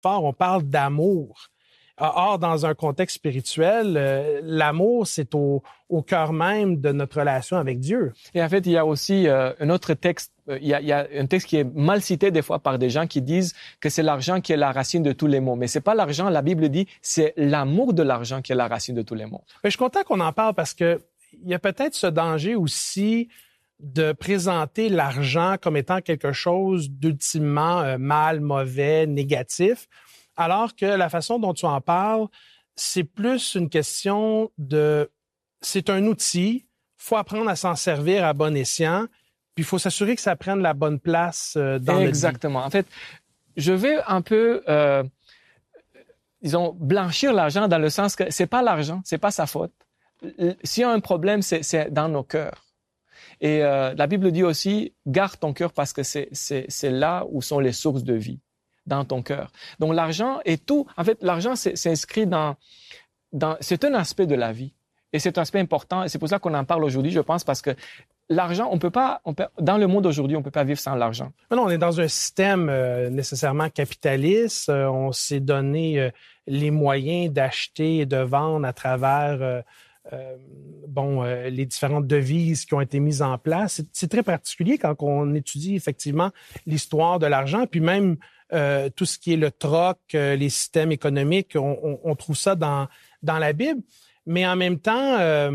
fort, on parle d'amour. Or, dans un contexte spirituel, l'amour, c'est au cœur même de notre relation avec Dieu. Et en fait, il y a aussi un autre texte, il y a un texte qui est mal cité des fois par des gens qui disent que c'est l'argent qui est la racine de tous les maux. Mais c'est pas l'argent, la Bible dit, c'est l'amour de l'argent qui est la racine de tous les maux. Je suis content qu'on en parle parce que il y a peut-être ce danger aussi de présenter l'argent comme étant quelque chose d'ultimement mal, mauvais, négatif, alors que la façon dont tu en parles, c'est plus une question de... C'est un outil, faut apprendre à s'en servir à bon escient, puis il faut s'assurer que ça prenne la bonne place dans notre vie. Exactement. En fait, je vais un peu, disons, blanchir l'argent dans le sens que c'est pas l'argent, c'est pas sa faute. S'il y a un problème, c'est dans nos cœurs. Et la Bible dit aussi, garde ton cœur parce que c'est là où sont les sources de vie, dans ton cœur. Donc l'argent est tout. En fait, l'argent s'inscrit dans c'est un aspect de la vie. Et c'est un aspect important. Et c'est pour ça qu'on en parle aujourd'hui, je pense, parce que l'argent, dans le monde aujourd'hui, on peut pas vivre sans l'argent. Non, on est dans un système nécessairement capitaliste. On s'est donné les moyens d'acheter et de vendre à travers les différentes devises qui ont été mises en place. C'est très particulier quand on étudie effectivement l'histoire de l'argent, puis même tout ce qui est le troc, les systèmes économiques, on trouve ça dans la Bible. Mais en même temps,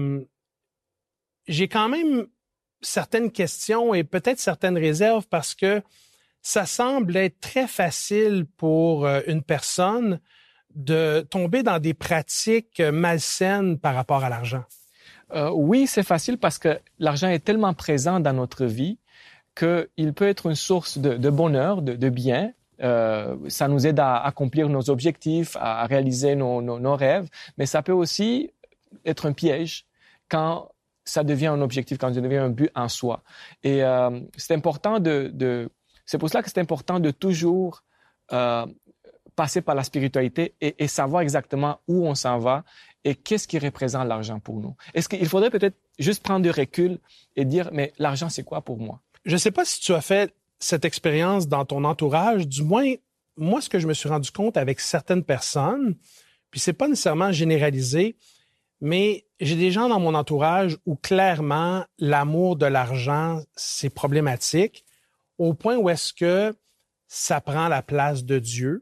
j'ai quand même certaines questions et peut-être certaines réserves parce que ça semble être très facile pour une personne de tomber dans des pratiques malsaines par rapport à l'argent. Oui, c'est facile parce que l'argent est tellement présent dans notre vie qu'il peut être une source de bonheur, de bien. Ça nous aide à accomplir nos objectifs, à réaliser nos rêves, mais ça peut aussi être un piège quand ça devient un objectif, quand ça devient un but en soi. Et c'est important c'est pour cela que c'est important de toujours passer par la spiritualité et savoir exactement où on s'en va et qu'est-ce qui représente l'argent pour nous. Est-ce qu'il faudrait peut-être juste prendre du recul et dire, mais l'argent, c'est quoi pour moi? Je ne sais pas si tu as fait cette expérience dans ton entourage. Du moins, moi, ce que je me suis rendu compte avec certaines personnes, puis c'est pas nécessairement généralisé, mais j'ai des gens dans mon entourage où clairement l'amour de l'argent, c'est problématique, au point où est-ce que ça prend la place de Dieu,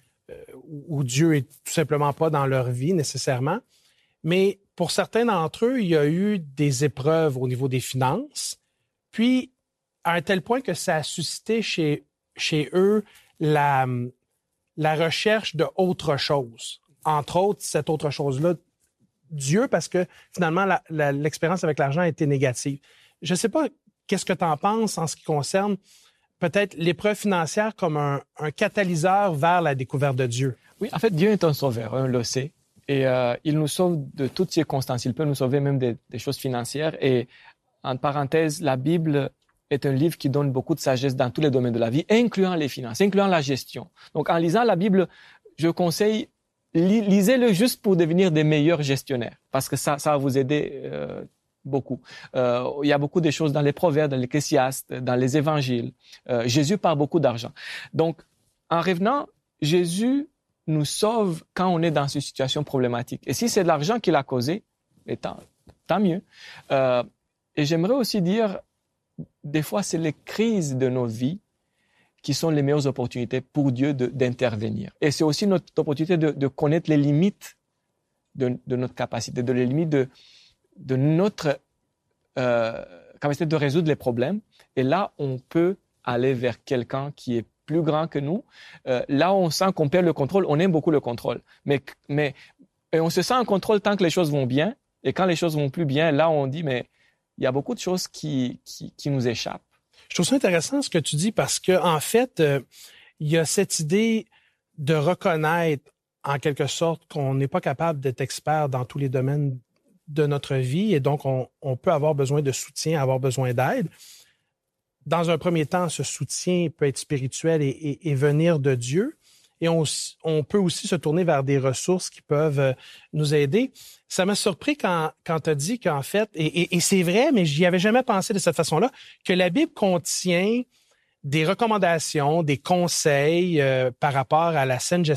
où Dieu est tout simplement pas dans leur vie nécessairement. Mais pour certains d'entre eux, il y a eu des épreuves au niveau des finances, puis à un tel point que ça a suscité chez eux la recherche de autre chose. Entre autres, cette autre chose-là, Dieu, parce que finalement, l'expérience avec l'argent a été négative. Je ne sais pas qu'est-ce que tu en penses en ce qui concerne peut-être l'épreuve financière comme un catalyseur vers la découverte de Dieu. Oui, en fait, Dieu est un sauveur, on le sait. Et il nous sauve de toutes circonstances. Il peut nous sauver même des choses financières. Et en parenthèse, la Bible est un livre qui donne beaucoup de sagesse dans tous les domaines de la vie, incluant les finances, incluant la gestion. Donc, en lisant la Bible, je conseille, lisez-le juste pour devenir des meilleurs gestionnaires, parce que ça va vous aider beaucoup. Il y a beaucoup de choses dans les proverbes, dans l'Ecclésiaste, dans les évangiles. Jésus parle beaucoup d'argent. Donc, en revenant, Jésus nous sauve quand on est dans une situation problématique. Et si c'est de l'argent qui l'a causé, tant mieux. Et j'aimerais aussi dire, des fois, c'est les crises de nos vies qui sont les meilleures opportunités pour Dieu d'intervenir. Et c'est aussi notre opportunité de connaître les limites de notre capacité, les limites de notre capacité de résoudre les problèmes. Et là, on peut aller vers quelqu'un qui est plus grand que nous. Là, on sent qu'on perd le contrôle. On aime beaucoup le contrôle. Mais on se sent en contrôle tant que les choses vont bien. Et quand les choses vont plus bien, là, on dit, mais il y a beaucoup de choses qui nous échappent. Je trouve ça intéressant ce que tu dis parce que en fait, il y a cette idée de reconnaître en quelque sorte qu'on n'est pas capable d'être expert dans tous les domaines de notre vie et donc on peut avoir besoin de soutien, avoir besoin d'aide. Dans un premier temps, ce soutien peut être spirituel et venir de Dieu. Et on peut aussi se tourner vers des ressources qui peuvent nous aider. Ça m'a surpris quand tu as dit qu'en fait, et c'est vrai, mais j'y avais jamais pensé de cette façon-là, que la Bible contient des recommandations, des conseils par rapport à la saine gestion